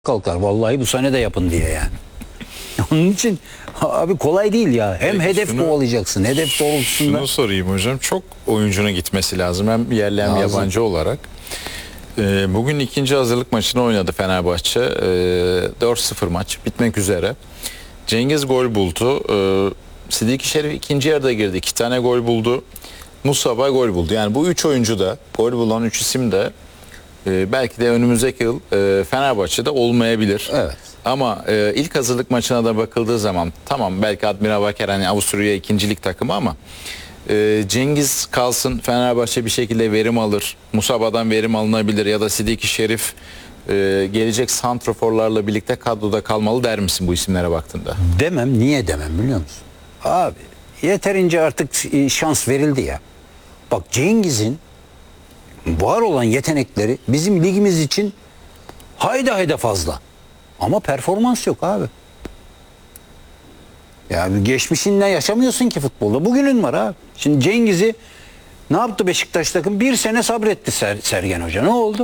kalkar. Vallahi bu sene de yapın diye yani. Onun için abi kolay değil ya. Hem Peki hedef kovalayacaksın. Hedef doğrultusunda. Şunu sorayım hocam. Çok oyuncunun gitmesi lazım. Hem yerli hem yabancı olarak. Bugün ikinci hazırlık maçını oynadı Fenerbahçe. 4-0 maç. Bitmek üzere. Cengiz gol buldu. Sidiki Şerif ikinci yarıda girdi. 2 tane gol buldu. Musaba gol buldu. Yani bu 3 oyuncu da, gol bulan 3 isim de belki de önümüzdeki yıl Fenerbahçe'de olmayabilir. Evet. Ama ilk hazırlık maçına da bakıldığı zaman tamam belki Admira Baker hani Avusturya ikincilik takımı ama Cengiz kalsın, Fenerbahçe bir şekilde verim alır. Musaba'dan verim alınabilir ya da Sidiki Şerif gelecek santraforlarla birlikte kadroda kalmalı der misin bu isimlere baktığında? Demem. Niye demem biliyor musun? Abi yeterince artık şans verildi ya. Bak Cengiz'in var olan yetenekleri bizim ligimiz için haydi fazla. Ama performans yok abi. Yani geçmişinle yaşamıyorsun ki futbolda. Bugünün var abi. Şimdi Cengiz'i ne yaptı Beşiktaş takım? Bir sene sabretti Sergen Hoca. Ne oldu?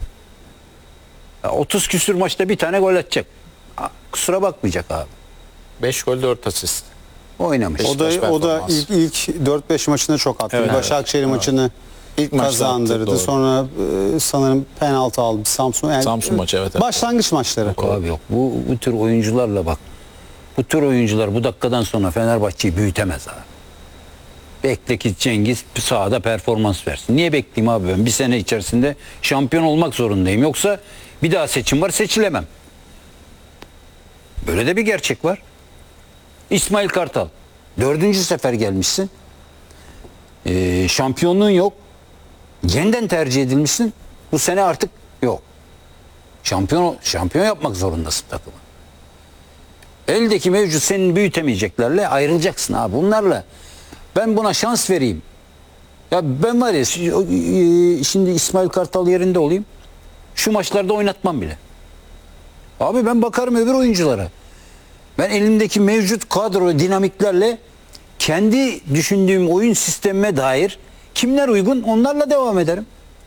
Ya 30 küsür maçta bir tane gol atacak. Kusura bakmayacak abi. 5 gol 4 asist. Oynamış. Beş- O da performans. ilk 4-5 maçını çok attı. Evet, Başakşehir maçını İlk maçta kazandırdı. attı, doğru. Sonra sanırım penaltı aldı. Samsun maçı, evet. Başlangıç maçları. Yok abi yok. Bu tür oyuncularla bak. Bu tür oyuncular bu dakikadan sonra Fenerbahçe'yi büyütemez abi. Bekle ki Cengiz sahada performans versin. Niye bekleyeyim abi ben? Bir sene içerisinde şampiyon olmak zorundayım. Yoksa bir daha seçim var, seçilemem. Böyle de bir gerçek var. İsmail Kartal. 4. sefer gelmişsin. Şampiyonluğun yok. Yeniden tercih edilmişsin. Bu sene artık yok. Şampiyon yapmak zorundasın takımı. Eldeki mevcut senin büyütemeyeceklerle ayrılacaksın abi. Bunlarla ben buna şans vereyim. Ya ben var ya şimdi İsmail Kartal yerinde olayım. Şu maçlarda oynatmam bile. Abi ben bakarım öbür oyunculara. Ben elimdeki mevcut kadro dinamiklerle kendi düşündüğüm oyun sistemime dair kimler uygun onlarla devam ederim.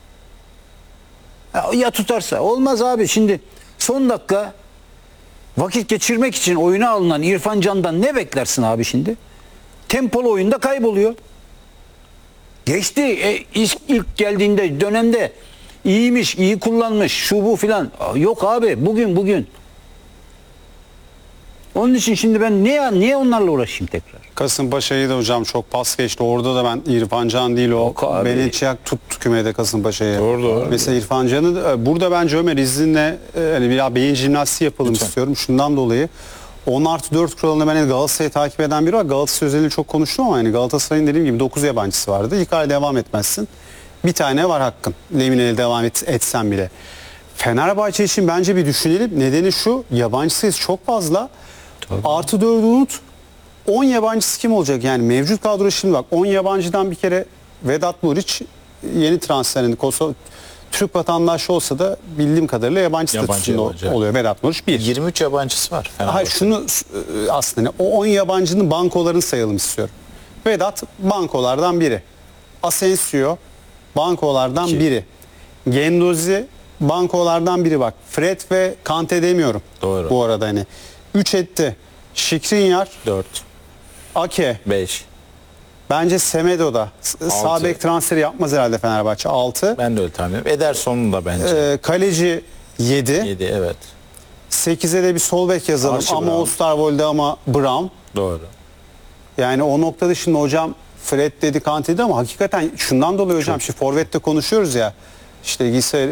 Ya tutarsa. Olmaz abi şimdi son dakika vakit geçirmek için oyuna alınan İrfan Can'dan ne beklersin abi şimdi? Tempolu oyunda kayboluyor. Geçti. İlk geldiğinde dönemde iyiymiş, iyi kullanmış, şu bu filan. Yok abi bugün. Onun için şimdi ben niye onlarla uğraşayım tekrar? Kasımpaşa'yı da hocam çok pas geçti. Orada da ben İrfan Can değil o. Yok abi. Benetçiyak tuttu kümede Kasımpaşa'yı. Doğru. Mesela İrfan Can'ı burada bence Ömer izninle hani bir beyin jimnastiği yapalım Lütfen. istiyorum. Şundan dolayı 10+4 kuralında ben Galatasaray'ı takip eden biri var. Galatasaray özelinde çok konuştum ama hani Galatasaray'ın dediğim gibi 9 yabancısı vardı. İlk ay devam etmezsin. Bir tane var hakkın. Lemine'yle devam etsen bile. Fenerbahçe için bence bir düşünelim. Nedeni şu, yabancı sayısı çok fazla. Artı 4'ü unut. 10 yabancısı kim olacak? Yani mevcut kadro şimdi bak 10 yabancıdan bir kere Vedat Muriç yeni transferinde Türk vatandaşı olsa da bildiğim kadarıyla yabancı statüsünde oluyor. Vedat Muriç 1. 23 yabancısı var Hayır Fenerbahçe'de. şunu aslında o 10 yabancının bankolarını sayalım istiyorum. Vedat bankolardan biri. Asensio bankolardan İki. biri. Gendozi bankolardan biri bak. Fred ve Kante demiyorum. Doğru. Bu arada hani 3 etti. Şikrinyar, 4, Ake, 5. bence Semedo'da sağ bek transferi yapmaz herhalde Fenerbahçe 6. Ben de öyle tahmin ediyorum. Ederson'un da bence. Kaleci 7. 7 evet. 8'e de bir sol bek yazalım Archie ama Brown. Osterwold'de ama Brown. Doğru. Yani o noktada şimdi hocam Fred dedi Kante dedi ama hakikaten şundan dolayı hocam şimdi Forvet'te konuşuyoruz ya işte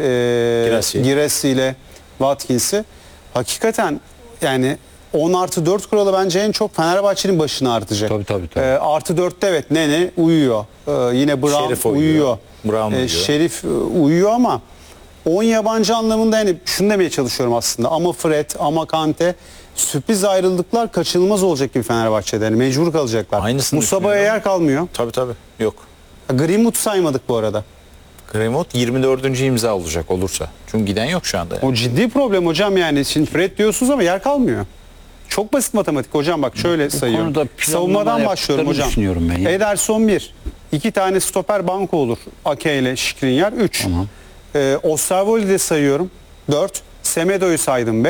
Girassi ile Watkins'i hakikaten yani 10+4 kuralı bence en çok Fenerbahçe'nin başına artacak. Tabii. Artı 4'te evet Nene uyuyor. Yine Brown Şerif uyuyor. Brown uyuyor. Şerif uyuyor ama 10 yabancı anlamında yani şunu demeye çalışıyorum aslında. Ama Fred ama Kante sürpriz ayrılıklar kaçınılmaz olacak gibi Fenerbahçe'de. Yani mecbur kalacaklar. Aynısını Musaba'ya düşünüyorum. yer kalmıyor. Tabii. Yok. Greenwood saymadık bu arada. Greenwood 24. imza olacak olursa. Çünkü giden yok şu anda. O ciddi problem hocam yani. Şimdi Fred diyorsunuz ama yer kalmıyor. Çok basit matematik hocam bak şöyle sayıyorum. konuda planlama Savunmadan başlıyorum yaptıklarını hocam. düşünüyorum ben ya. Ederson 1. 2 tane stoper banko olur. Ake ile Şikrinyar 3. Tamam. Osterwold'i de sayıyorum. 4. Semedo'yu saydım